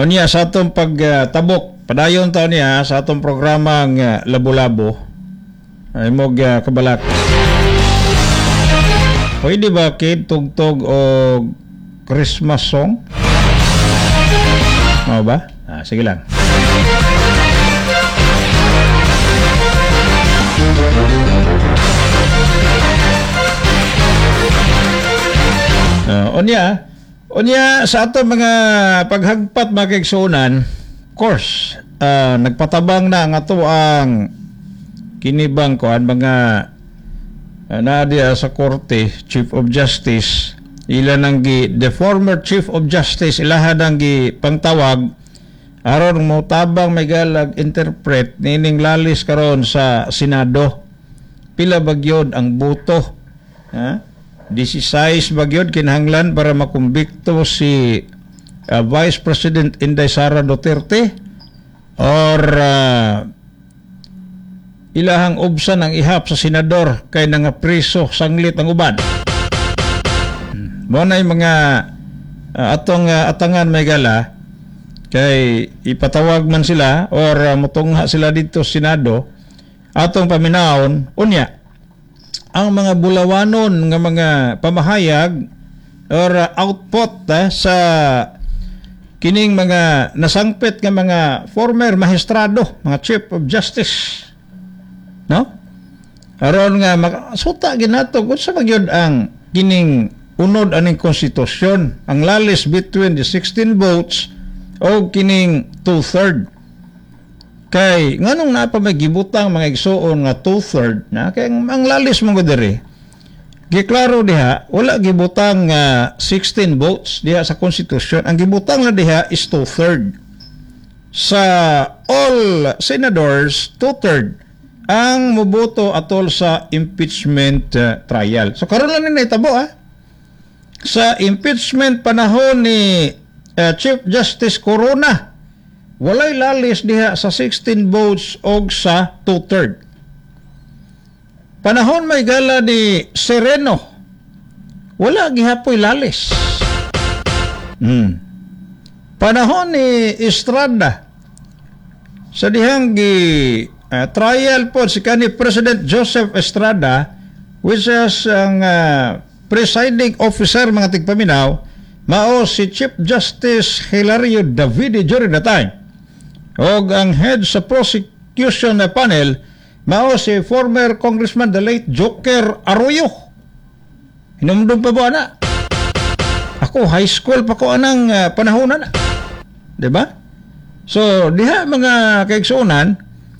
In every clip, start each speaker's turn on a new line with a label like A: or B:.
A: niya sa atong pagtabok, padayon taon niya sa atong programang Labo-Labo ay mog kabalak. Pwede ba kid tugtog o Christmas song? Mau ba? Sige lang. Onya sa ato mga paghagpat mga kaigsuonan, of course, nagpatabang na ang ato ang kinibang kuan mga nadia sa korte, Chief of Justice, ilan ang the former Chief of Justice ilahan ang pangtawag aron mo tabang may galag interpret nining lalis karon sa Senado. Pila bagyod ang boto? 16 bagyod kinahanglan para makumbikto si Vice President Inday Sara Duterte or ilahang ubsan ang ihap sa senador kay nangapriso sanglit ang uban. Mo na yung mga atong atangan may gala kay ipatawag man sila or mutungha sila dito sa Senado atong paminawon unya ang mga bulawanon nga mga pamahayag or output sa kining mga nasangpit nga mga former maestrado, mga Chief of Justice, no? Aron nga makasuta ginato kung sa magyud ang kining unod aning konstitusyon, ang lalis between the 16 votes o kining 2/3. Kay nganong napa may gibutang mga igsuon nga 2/3 na kay ang lalis mo diri giklaro diha wala gibutang 16 votes diha sa konstitusyon, ang gibutang na diha is 2/3. Sa all senators 2/3 ang moboto atol sa impeachment trial. So karon lang ni nahitabo sa impeachment panahon ni Chief Justice Corona walay lalis diha sa 16 votes og sa 2/3. Panahon may gala ni Sereno, wala gihapoy lalis. Panahon ni Estrada, sa dihang trial po si kanhi President Joseph Estrada, which is ang presiding officer mga tigpaminaw, mao si Chief Justice Hilario Davide during the time. Og ang head sa prosecution na panel mao si former Congressman the late Joker Arroyo. Hinumdum pa ba na? Ako high school pa ko anang panahon na. 'Di ba? So diha mga kaigsuonan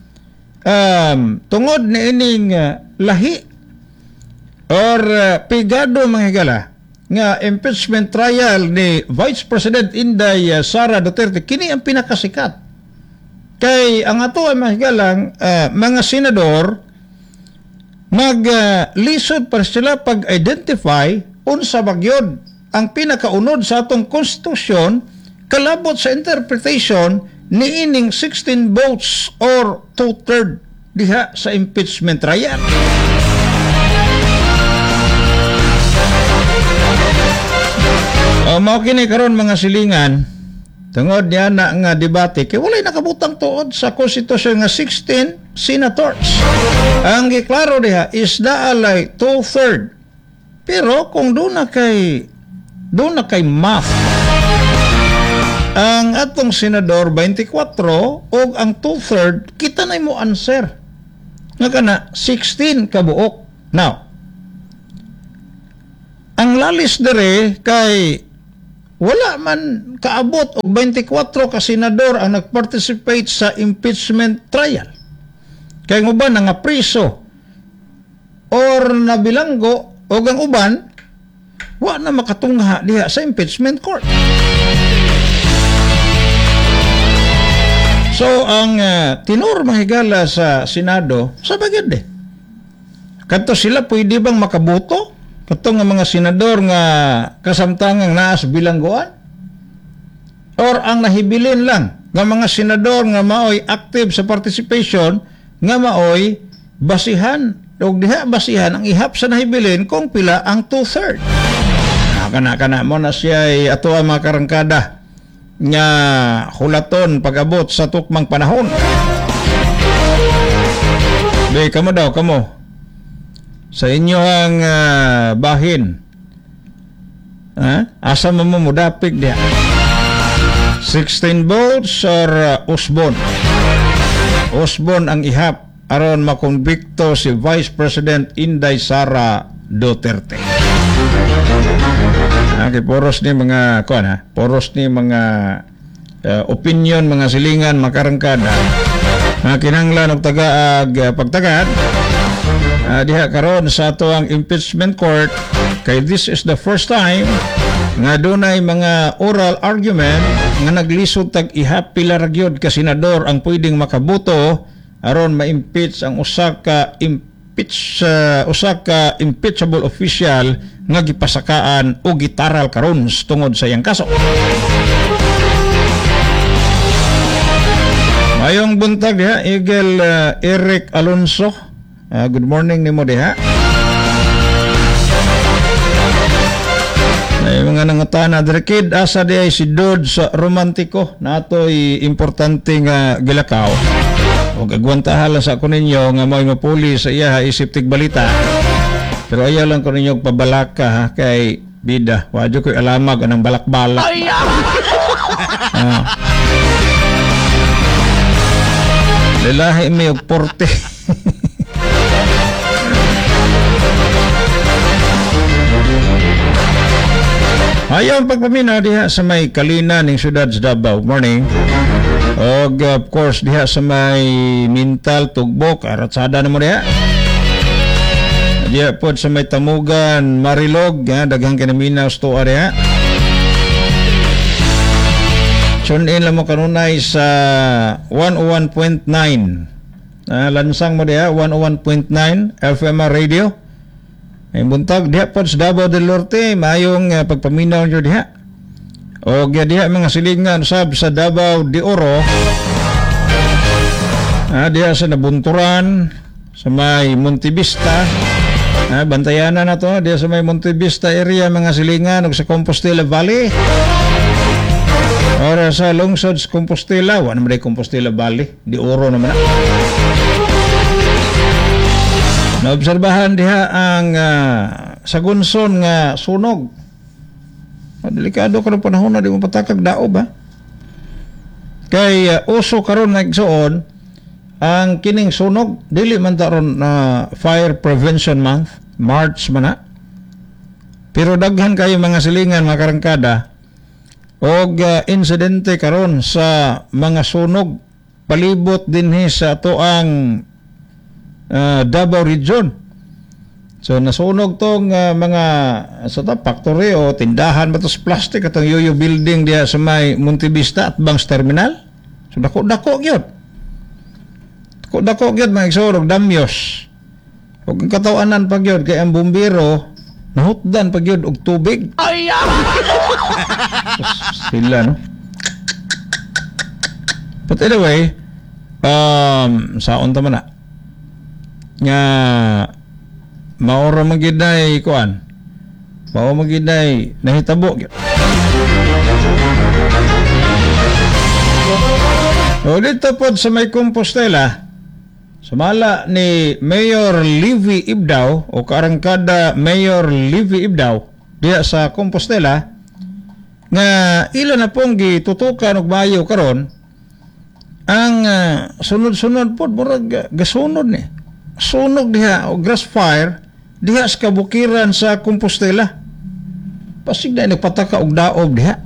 A: tungod ni ining lahi or pigado mga higala nga impeachment trial ni Vice President Inday Sara Duterte, kini ang pinakasikat. Kay ang ato ay mahigalang mga senador lisod para sila pag-identify unsa bagyod ang pinakaunod sa atong konstitusyon kalabot sa interpretation ni ining 16 votes or 2/3 diha sa impeachment trial. Mao kini karon mga silingan tungod niya na nga debate kay walay nakabutang tuod sa konstitusyon nga 16 senators. Ang giklaro diha is daalay 2/3. Pero kung doon na kay math ang atong senador 24 o ang 2/3 kita na mo answer nga kana 16 kabuok. Now ang lalis dere kay wala man kaabot og 24 ka senador ang nagparticipate sa impeachment trial. Kay ang uban nga priso or nabilanggo o ang uban wa na makatungha diha sa impeachment court. So ang tinur mahigala sa Senado sa bagid kadto sila pwede bang makaboto? Katong nga mga senador nga kasamtangang naas bilangguan? Or ang nahibilin lang nga mga senador nga maoy active sa participation nga maoy basihan o diha basihan ang ihap sa nahibilin kung pila ang 2/3. Kana mo na siya ato ang mga karangkada nga hulaton pag-abot sa tukmang panahon. Di kamo daw, kamo sa inyong bahin, asa mo mudapig diha? 16 volts or Usbon? Usbon ang ihap aron makonbikto si Vice President Inday Sara Duterte. Okay, poros ni mga poros ni mga opinion, mga silingan, makarangkada kinahanglan og tagaag pagtagad diha karon sa ato ang impeachment court, kay this is the first time nga dunay mga oral argument nga naglisod tag ihap pila ra gyud ka senador ang pwedeng makaboto aron ma-impeach ang usa ka impeachable official nga gipasakaan o gitaral karon tungod sa iyang kaso. Mayong buntag diha, Eagle Eric Alonso. Good morning nimo diha. Ay mga nangutana direkid asa di ay si Dod sa romantiko natoy importante nga gilakaw. O gagwantahala sa ko ninyo nga may mapuli sa iya isip tig balita. Pero ayaw lang ko ninyo pabalaka ha, kay bida. Wadyo ko'y alamag anang balak-balak. Lalahi may porte. Ayaw ang pagpamina diha sa may kalina ng siyudad sa Davao. Morning. O of course diha sa may Mintal, Tugbok, Aratsada na mo diha. Diya po sa may Tamugan, Marilog, daghang kinaminaw sto area. Tune in lang mo kanunay sa 101.9. Lansang mo diya, 101.9 FMR Radio. Ay buntag, diya po sa Davao del Norte, mayong pagpaminaw nyo diya. O diya mga silingan sab sa Davao de Oro. Diya sa Nabunturan, sa may Montevista. Bantayanan na to diya sa may Montevista area, mga silingan, o sa Compostela Valley. Ora sa lungsod sa Compostela, wala naman Compostela Valley, di Oro naman na. Naobserbahan diha ang sagunson nga sunog. Delikado ka ng panahon na di mo patakag daob ha. Kay uso karon nagsuon ang kining sunog, dili man taron Fire Prevention Month, March man na. Pero daghan kayo mga silingan, mga karangkada, og insidente karon sa mga sunog palibot dinhi sa ato ang Davao region. So nasunog tong mga factory o tindahan batos plastic atong Yoyo building diya sa may Montevista at Bangs Terminal. So dako gyud. Dako gyud mga igsoon damyos. Ug ang katawanan pa gyud kay ang bumbero nahutdan pa gyud og tubig. Ay! Sila no. But anyway, saon ta man na nga maora magiday kuan. Mao magiday nahitabo gyud. O dito po sa may Compostela, sumala ni Mayor Livy Ibdaw o karangkada Mayor Livy Ibdaw diya sa Compostela nga ila na pong gitutukan og bayo karon ang sunod-sunod po murag gasunod ni sunog diha o grass fire diha sa kabukiran sa Compostela. Pasig na nagpataka og daob diha.